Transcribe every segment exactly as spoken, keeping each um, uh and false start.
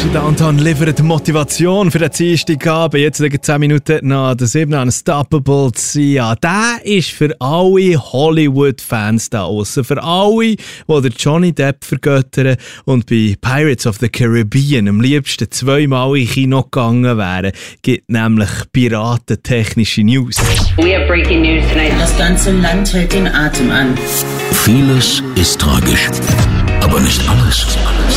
Energy Downtown liefert Motivation für den Dienstagabend. Jetzt liegen zehn Minuten nach der sieben Unstoppable Sia. Der ist für alle Hollywood-Fans da aussen. Für alle, die der Johnny Depp vergöttern und bei Pirates of the Caribbean am liebsten zweimal in Kino gegangen wären, gibt nämlich piratentechnische News. We have breaking news tonight. Das ganze Land hält den Atem an. Vieles ist tragisch, aber nicht alles.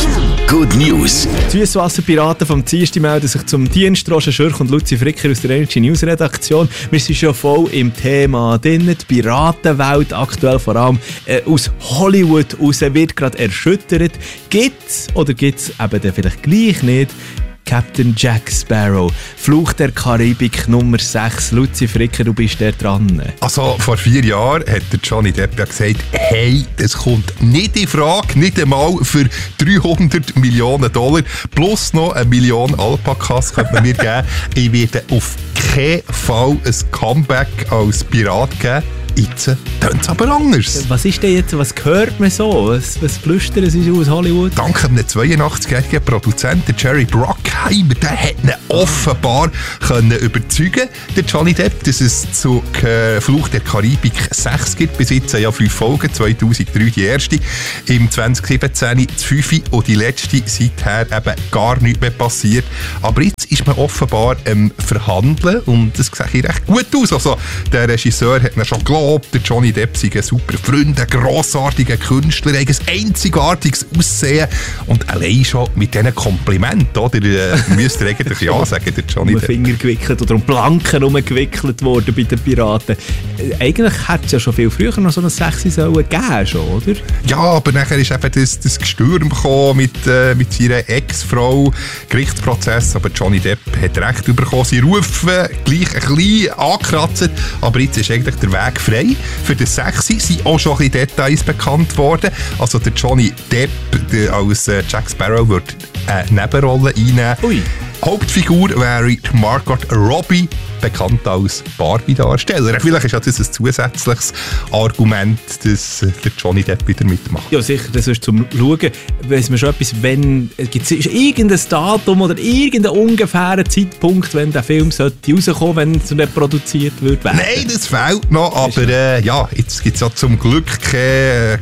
Good News. Die Süsswasserpiraten vom Dienstag melden sich zum Dienst. Roger Schürch und Luzi Fricker aus der Energy News Redaktion. Wir sind schon voll im Thema drin. Die Piratenwelt, aktuell vor allem äh, aus Hollywood raus, wird gerade erschüttert. Gibt's oder gibt's eben dann vielleicht gleich nicht Captain Jack Sparrow, Fluch der Karibik Nummer sechs. Luzi Fricker, du bist da dran. Also vor vier Jahren hat der Johnny Depp ja gesagt, hey, das kommt nicht in Frage, nicht einmal für dreihundert Millionen Dollar plus noch eine Million Alpakas könnte man mir geben. Ich werde auf keinen Fall ein Comeback als Pirat geben. Jetzt tönt es aber anders. Was ist denn jetzt, was hört man so? Was, was flüstern sie aus Hollywood? Dank einem zweiundachtzig-jährigen Produzenten, Jerry Bruckheimer, der hat ihn offenbar können überzeugen, der Johnny Depp, dass es zu äh, Fluch der Karibik sechs gibt. Bis jetzt ja fünf Folgen, zweitausenddrei die erste, im zwanzig siebzehn die fünfte und die letzte seither eben gar nichts mehr passiert. Aber jetzt ist man offenbar am Verhandeln und das sieht recht gut aus. Also, der Regisseur hat ihn schon gelobt, der Johnny Depp sei ein super Freund, ein grossartiger Künstler, ein einzigartiges Aussehen und allein schon mit diesen Komplimenten, oder? Äh, müsst ihr eigentlich ja sagen, der Johnny Depp. Finger gewickelt oder um Planken rumgewickelt worden bei den Piraten. Äh, eigentlich hätte es ja schon viel früher noch so eine Sexy sollen geben, schon, oder? Ja, aber nachher ist eben das, das Gestürm gekommen mit, äh, mit seiner Ex-Frau, Gerichtsprozess, aber Johnny Depp hat recht bekommen, sie rufen gleich ein bisschen angekratzt, aber jetzt ist eigentlich der Weg frei. Für den Sexy sind auch schon ein bisschen Details bekannt worden. Also der Johnny Depp der als äh, Jack Sparrow wird eine Nebenrolle einnehmen. Ui. Hauptfigur wäre Margot Robbie, bekannt als Barbie-Darsteller. Vielleicht ist das ein zusätzliches Argument, dass der Johnny Depp wieder mitmacht. Ja, sicher, das ist zum Schauen. Weiss man schon etwas, wenn gibt es irgendein Datum oder irgendeinen ungefähren Zeitpunkt, wenn der Film sollte rauskommen, wenn es nicht produziert wird? Nein, das fehlt noch, aber äh, ja, jetzt gibt es ja zum Glück kein äh,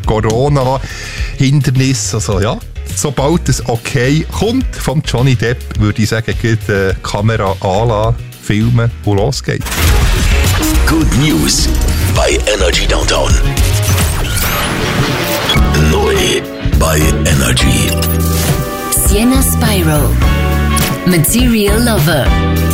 Corona-Hindernis. Also ja, sobald es okay kommt von Johnny Depp, würde ich sagen, geht äh, Kamera anlassen, filmen und los geht's. Good News bei Energy Downtown. Neu bei Energy. Sienna Spyro mit Serial Lover.